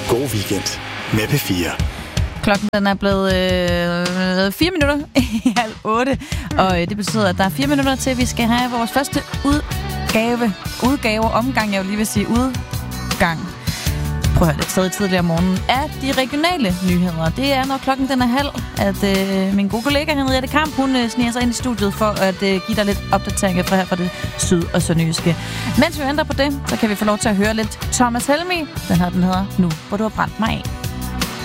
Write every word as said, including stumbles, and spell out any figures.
God weekend med P fire. Klokken den er blevet øh, fire minutter i halv otte, og øh, det betyder, at der er fire minutter til, at vi skal have vores første udgave, udgave, omgang, jeg vil lige vil sige udgang. Prøv at høre det stadig tidligere om morgenen af de regionale nyheder. Det er, når klokken den er halv, at øh, min gode kollega Henriette Kamp, hun øh, sniger sig ind i studiet for at øh, give dig lidt opdateringer fra her fra det syd- og sønderjyske. Mens vi venter på det, så kan vi få lov til at høre lidt Thomas Helmig. Den her, den hedder Nu, hvor du har brændt mig af.